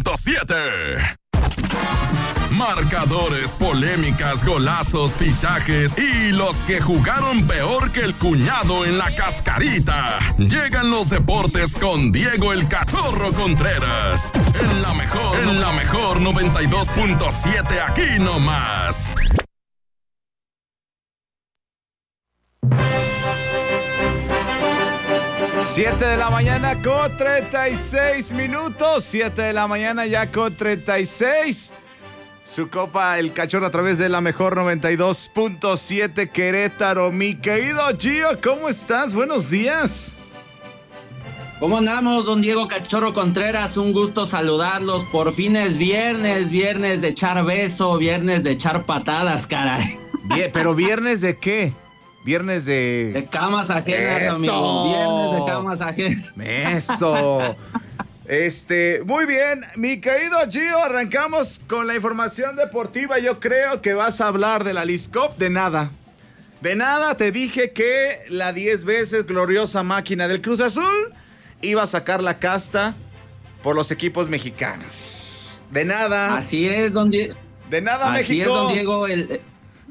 92.7. Marcadores, polémicas, golazos, fichajes y los que jugaron peor que el cuñado en la cascarita. Llegan los deportes con Diego el Cachorro Contreras. En la mejor 92.7, aquí nomás. Siete de la mañana con 36 minutos. 7 de la mañana ya con 36. Su copa El Cachorro a través de la mejor 92.7 Querétaro. Mi querido Gio, ¿cómo estás? Buenos días. ¿Cómo andamos, don Diego Cachorro Contreras? Un gusto saludarlos. Por fin es viernes de echar beso, viernes de echar patadas, caray. Bien, ¿pero viernes de qué? Viernes de camas ajenas, ¡eso! Amigo. Viernes de camas ajenas. Eso. Muy bien, mi querido Gio, arrancamos con la información deportiva. Yo creo que vas a hablar de la LISCOP. De nada te dije que la 10 veces gloriosa máquina del Cruz Azul iba a sacar la casta por los equipos mexicanos. De nada. Así es, don Diego. De nada, así México. Así es, don Diego.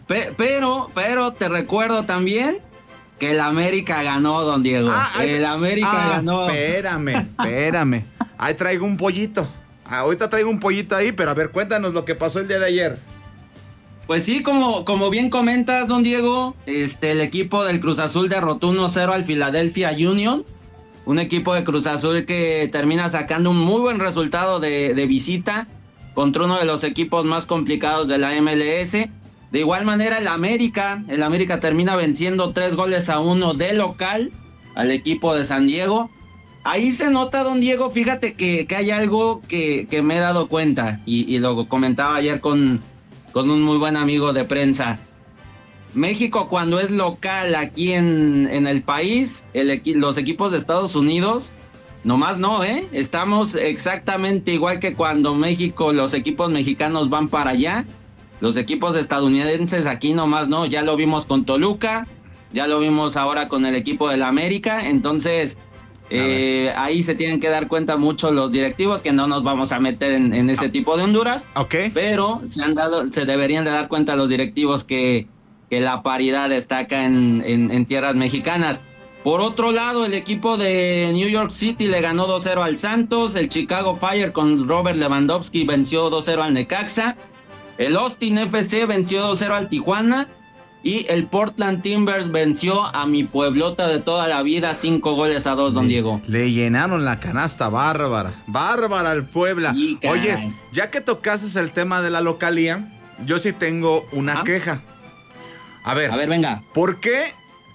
Pero te recuerdo también que el América ganó, don Diego. El América ganó. Espérame. Ahí traigo un pollito. Ahorita traigo un pollito ahí, pero a ver, cuéntanos lo que pasó el día de ayer. Pues sí, como bien comentas, don Diego, el equipo del Cruz Azul derrotó 1-0 al Philadelphia Union. Un equipo de Cruz Azul que termina sacando un muy buen resultado de visita contra uno de los equipos más complicados de la MLS. De igual manera, el América termina venciendo 3-1 de local al equipo de San Diego. Ahí se nota, don Diego, fíjate que hay algo que me he dado cuenta y lo comentaba ayer con un muy buen amigo de prensa. México, cuando es local aquí en el país, los equipos de Estados Unidos, nomás no, estamos exactamente igual que cuando los equipos mexicanos van para allá. Los equipos estadounidenses aquí nomás no, ya lo vimos con Toluca, ya lo vimos ahora con el equipo del América, entonces ahí se tienen que dar cuenta mucho los directivos, que no nos vamos a meter en ese tipo de Honduras, pero se deberían de dar cuenta los directivos que la paridad está acá en tierras mexicanas. Por otro lado, el equipo de New York City le ganó 2-0 al Santos, el Chicago Fire con Robert Lewandowski venció 2-0 al Necaxa, el Austin FC venció 2-0 al Tijuana y el Portland Timbers venció a mi pueblota de toda la vida 5-2, don Diego. Le llenaron la canasta bárbara al Puebla. Sí, oye, ya que tocaste el tema de la localía, yo sí tengo una queja. A ver, venga. ¿Por qué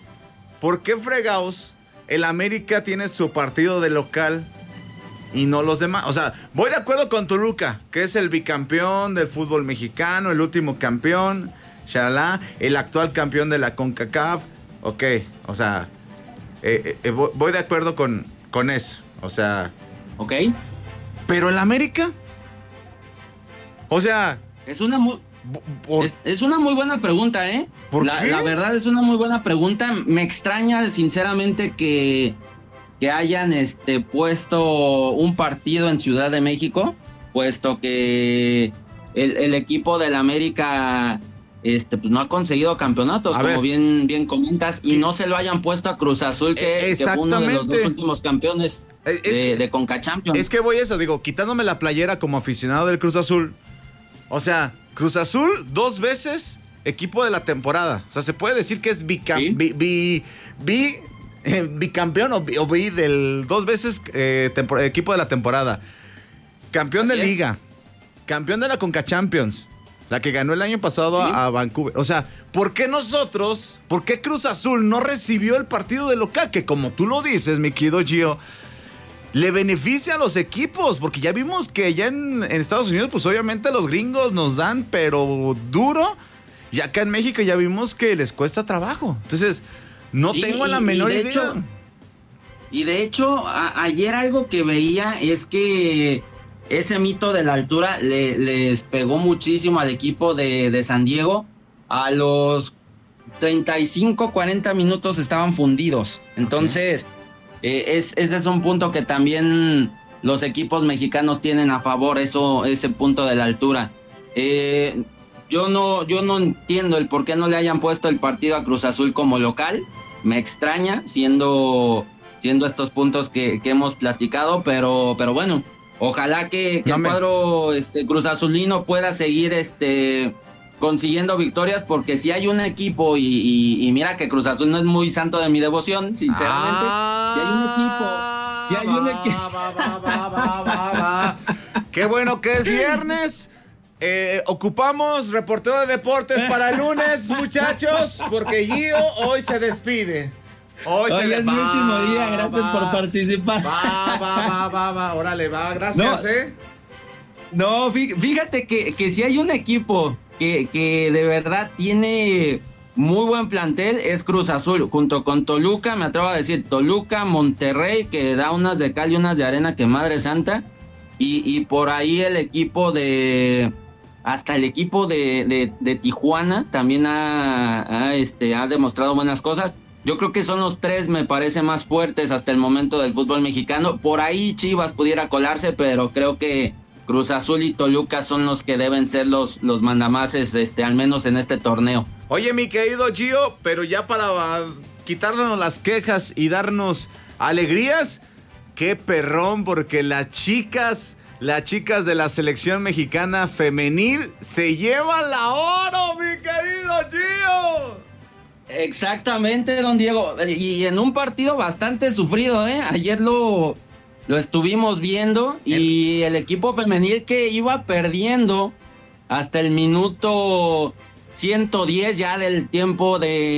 fregados el América tiene su partido de local y no los demás? O sea, voy de acuerdo con Toluca, que es el bicampeón del fútbol mexicano, el último campeón, el actual campeón de la CONCACAF. Ok, o sea, voy de acuerdo con eso. O sea, ok. Pero el América, o sea, es una muy buena pregunta, ¿Por qué? La verdad es una muy buena pregunta. Me extraña sinceramente que hayan puesto un partido en Ciudad de México, puesto que el equipo del América pues no ha conseguido campeonatos, como bien comentas, y no se lo hayan puesto a Cruz Azul, que fue uno de los 2 últimos campeones de Conca Champions. Es que voy a eso, digo, quitándome la playera como aficionado del Cruz Azul. O sea, Cruz Azul 2 veces equipo de la temporada. O sea, se puede decir que es bicampeón o del 2 veces equipo de la temporada. Campeón de liga. Campeón de la Conca Champions. La que ganó el año pasado a Vancouver. O sea, ¿por qué Cruz Azul no recibió el partido de local? Que como tú lo dices, mi querido Gio, le beneficia a los equipos. Porque ya vimos que ya en Estados Unidos, pues obviamente los gringos nos dan, pero duro. Y acá en México ya vimos que les cuesta trabajo. Entonces, no tengo la menor idea. Y de hecho, ayer algo que veía es que ese mito de la altura les pegó muchísimo al equipo de San Diego. A los 35, 40 minutos estaban fundidos. Entonces, ese es un punto que también los equipos mexicanos tienen a favor ese punto de la altura. Yo no entiendo el por qué no le hayan puesto el partido a Cruz Azul como local. Me extraña, siendo estos puntos que hemos platicado, pero bueno, ojalá que el cuadro Cruz Azulino pueda seguir consiguiendo victorias, porque si hay un equipo, y mira que Cruz Azul no es muy santo de mi devoción, sinceramente, si hay un equipo... Qué bueno que es viernes. Ocupamos reportero de deportes para el lunes, muchachos, porque Gio hoy se despide. Hoy es mi último día, gracias por participar. Va, órale, va, gracias, No, fíjate que si hay un equipo que de verdad tiene muy buen plantel, es Cruz Azul, junto con Toluca, me atrevo a decir, Toluca, Monterrey, que da unas de cal y unas de arena, que madre santa, y por ahí el equipo hasta el equipo de Tijuana también ha demostrado buenas cosas. Yo creo que son los tres, me parece, más fuertes hasta el momento del fútbol mexicano. Por ahí Chivas pudiera colarse, pero creo que Cruz Azul y Toluca son los que deben ser los mandamases, al menos en este torneo. Oye, mi querido Gio, pero ya para quitarnos las quejas y darnos alegrías, qué perrón, porque las chicas de la selección mexicana femenil se llevan la oro, mi querido Gio. Exactamente, don Diego, y en un partido bastante sufrido, ayer lo estuvimos viendo, y el equipo femenil que iba perdiendo hasta el minuto 110 ya del tiempo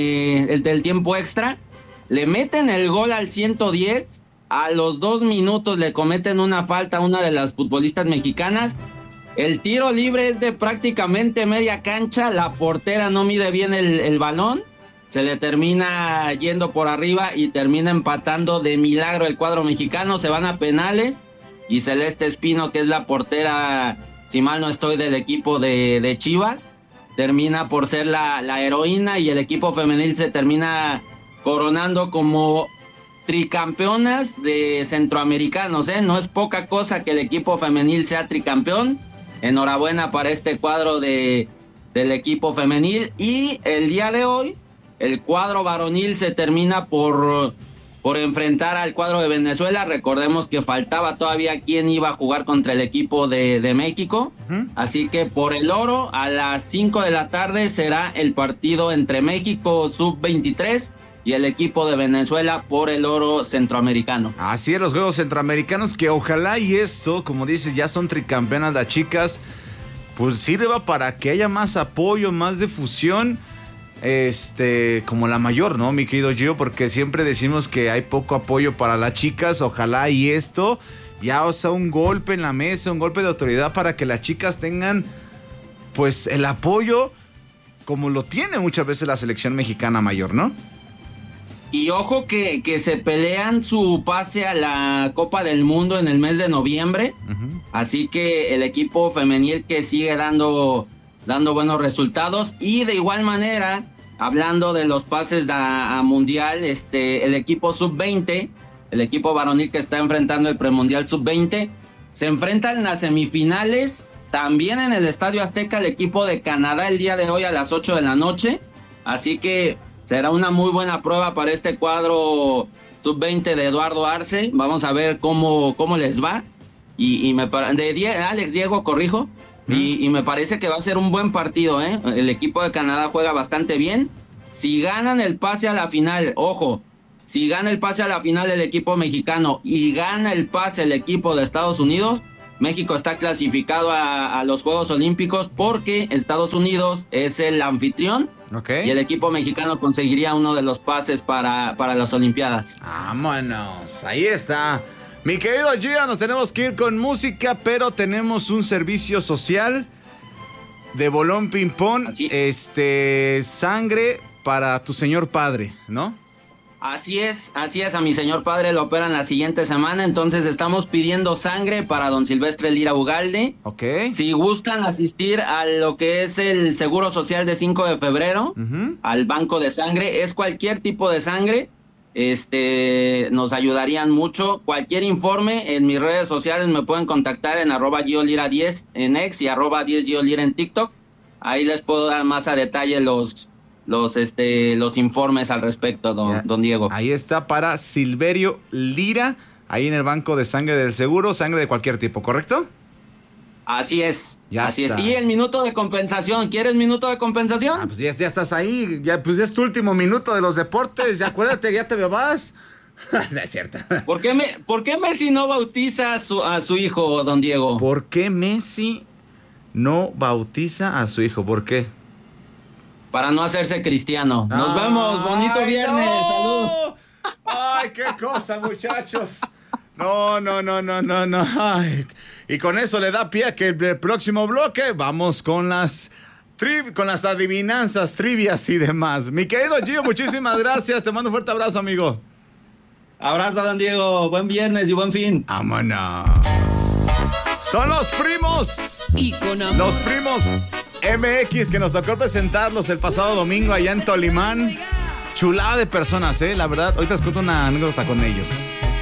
del tiempo extra, le meten el gol al 110, a los 2 minutos le cometen una falta a una de las futbolistas mexicanas. El tiro libre es de prácticamente media cancha, la portera no mide bien el balón, se le termina yendo por arriba y termina empatando de milagro el cuadro mexicano. Se van a penales y Celeste Espino, que es la portera, si mal no estoy, del equipo de Chivas, termina por ser la heroína, y el equipo femenil se termina coronando como tricampeonas de centroamericanos, no es poca cosa que el equipo femenil sea tricampeón. Enhorabuena para este cuadro del equipo femenil. Y el día de hoy el cuadro varonil se termina por enfrentar al cuadro de Venezuela. Recordemos que faltaba todavía quien iba a jugar contra el equipo de México. Así que por el oro, a las 5 de la tarde será el partido entre México sub-23 y el equipo de Venezuela por el oro centroamericano. Así es, los Juegos Centroamericanos, que ojalá y esto, como dices, ya son tricampeonas las chicas, pues sirva para que haya más apoyo, más difusión, como la mayor, ¿no, mi querido Gio? Porque siempre decimos que hay poco apoyo para las chicas. Ojalá y esto ya sea un golpe en la mesa, un golpe de autoridad para que las chicas tengan, pues, el apoyo como lo tiene muchas veces la selección mexicana mayor, ¿no? Y ojo que se pelean su pase a la Copa del Mundo en el mes de noviembre. Así que el equipo femenil que sigue dando buenos resultados. Y de igual manera, hablando de los pases a Mundial, el equipo sub-20, el equipo varonil que está enfrentando el premundial sub-20, se enfrentan en las semifinales, también en el Estadio Azteca, el equipo de Canadá el día de hoy a las 8 de la noche. Así que será una muy buena prueba para este cuadro sub-20 de Eduardo Arce. Vamos a ver cómo les va. Alex Diego, corrijo. Y me parece que va a ser un buen partido, El equipo de Canadá juega bastante bien. Si ganan el pase a la final, ojo, si gana el pase a la final el equipo mexicano y gana el pase el equipo de Estados Unidos, México está clasificado a los Juegos Olímpicos, porque Estados Unidos es el anfitrión. Y el equipo mexicano conseguiría uno de los pases para las Olimpiadas. Vámonos, ahí está. Mi querido Gio, nos tenemos que ir con música, pero tenemos un servicio social de Bolón Ping Pong. Sangre para tu señor padre, ¿no? Así es, a mi señor padre lo operan la siguiente semana, entonces estamos pidiendo sangre para don Silvestre Lira Ugalde. Si gustan asistir a lo que es el Seguro Social de 5 de febrero, al banco de sangre, es cualquier tipo de sangre. nos ayudarían mucho. Cualquier informe en mis redes sociales me pueden contactar en @GioLira10 en X y @10GioLira en TikTok. Ahí les puedo dar más a detalle los informes al respecto, don Diego. Ahí está para Silverio Lira, ahí en el banco de sangre del seguro, sangre de cualquier tipo, ¿correcto? Así es, así está. es. Y el minuto de compensación, ¿quieres minuto de compensación? Pues ya estás ahí, pues es tu último minuto de los deportes, ya acuérdate, ya te vas. No es cierto. ¿Por qué Messi no bautiza a su hijo, don Diego? ¿Por qué Messi no bautiza a su hijo? ¿Por qué? Para no hacerse cristiano. Nos vemos, bonito viernes, no. salud. Ay, qué cosa, muchachos. No. Ay. Y con eso le da pie a que el próximo bloque vamos con las adivinanzas, trivias y demás. Mi querido Gio, muchísimas gracias. Te mando un fuerte abrazo, amigo. Abrazo, don Diego. Buen viernes y buen fin. Vámonos. Son los primos. Los primos MX que nos tocó presentarlos el pasado domingo allá en Tolimán. Chulada de personas, la verdad. Ahorita les cuento una anécdota con ellos.